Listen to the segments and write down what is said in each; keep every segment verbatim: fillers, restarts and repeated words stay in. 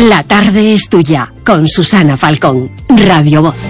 La tarde es tuya, con Susana Falcón, Radio Voz.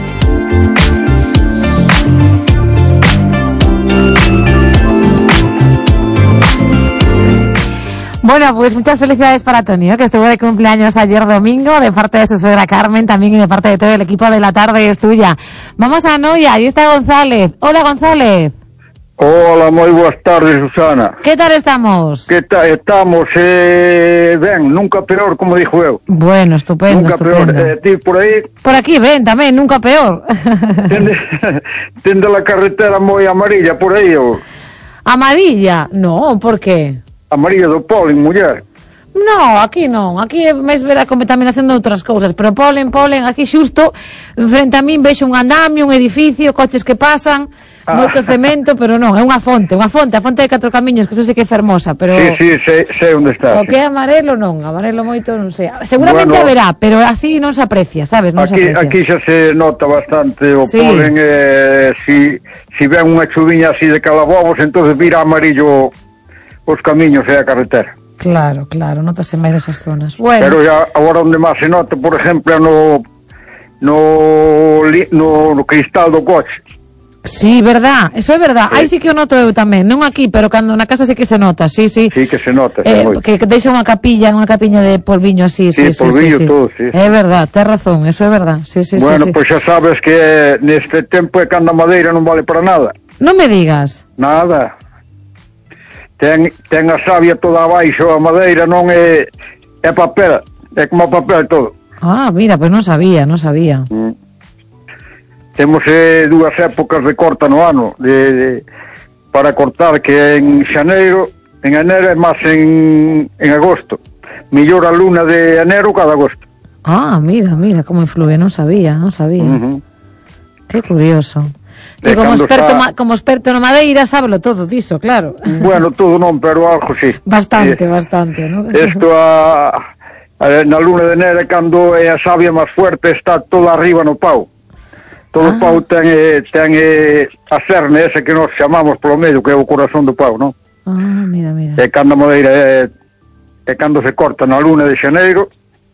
Bueno, pues muchas felicidades para Antonio, que estuvo de cumpleaños ayer domingo, de parte de su suegra Carmen, también y de parte de todo el equipo de La Tarde es Tuya. Vamos a Noia, ahí está González. Hola, González. Hola, moi boas tardes, Susana. Que tal estamos? Que tal estamos? Eh, ben, nunca peor, como dixo eu. Bueno, estupendo, nunca estupendo. peor. Eh, ti por aí? Por aquí, ven, tamén, nunca peor. Tende, tende la carretera moi amarilla por aí, ou? Amarilla? No, por qué? Amarilla do polen, muller. No, aquí non, aquí é máis ver a contaminación de outras cousas, pero polen, polen, aquí xusto, frente a min vexo un andamio, un edificio, coches que pasan, ah. moito cemento, pero non, é unha fonte, unha fonte, a fonte de Catro Camiños, que eso sí que é fermosa, pero... Sí, sí, sei, sei onde está. O que é amarelo non, amarelo moito non sei. Seguramente bueno, haberá, pero así non se aprecia, sabes, non aquí, se aprecia. Aquí xa se nota bastante o sí. polen, eh, si, si ven unha chuviña así de calabobos, entonces vira amarillo os camiños e a carretera. Claro, claro, notase máis esas zonas. Bueno. Pero ya agora onde máis se nota, por exemplo, no no, no, no cristal do coche. Sí, verdad, eso é verdad. Sí. Aí sí que o noto eu tamén, non aquí, pero cando na casa sí que se nota, sí, sí. Sí que se nota, eh, que, que deixa unha capilla, unha capiña de polviño así, sí, sí, sí, polvillo sí, sí. todo, sí. É verdad, tes razón, eso é verdad. Sí, sí, bueno, sí, pois sí. xa sabes que neste tempo é cando a madeira non vale para nada. Non me digas. Nada. Ten, ten a savia toda abaixo, a madeira non é, é papel, é como papel todo. Ah, mira, pois pues non sabía, non sabía. Mm. Temos eh, dúas épocas de corta no ano, de, de, para cortar, que en xaneiro, en enero e máis en, en agosto. Millor a luna de enero cada agosto. Ah, mira, mira, como influye, non sabía, non sabía. Uh-huh. Que curioso. Que como experto, está... como experto na madeira, sábelo todo diso, claro. Bueno, todo non, pero algo sí. Bastante, eh, bastante, ¿no? Isto a, a, na luna de neve, cando é a savia máis fuerte, está toda arriba no pau. Todo ah. o pau ten, ten a cerne ese que nos chamamos polo medio, que é o corazón do pau, non? Ah, mira, mira. E cando a madeira é, é cando se corta na luna de xaneiro,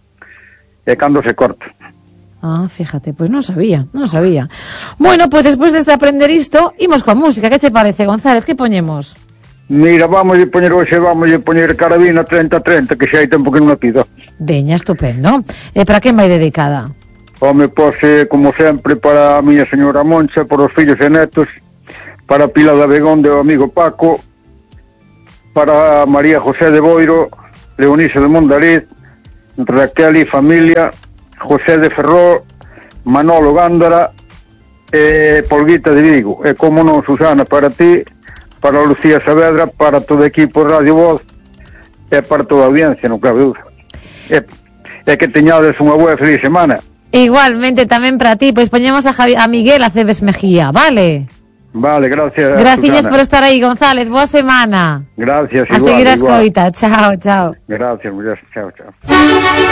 é cando se corta. Ah, fíjate, pues non sabía, non sabía. Bueno, pues despois deste aprender isto, imos coa música, que che parece, González, que poñemos? Mira, vamos a poñer hoxe, vamos a poñer Carabina treinta treinta, que xa hai tempo que non a pido. Veña, estupendo. E para quen vai dedicada? Home, pois, eh, como sempre, para a miña señora Moncha, para os fillos e netos, para Pilar de Abegón, do amigo Paco, para María José de Boiro, Leonisa de Mondariz, Raquel e familia, José de Ferró, Manolo Gándara e Polguita de Vigo. E como non, Susana, para ti, para Lucía Saavedra, para todo o equipo de Radio Voz e para toda a audiencia, non cabe dúda. E, e que teñades unha boa feliz semana. Igualmente tamén para ti, pois poñemos a, Javi, a Miguel Aceves Mejía, vale? Vale, gracias, Gracias Susana. por estar aí, González, boa semana. Gracias, a igual, seguir a igual. escoita, chao, chao. Gracias, muller, chao, chao.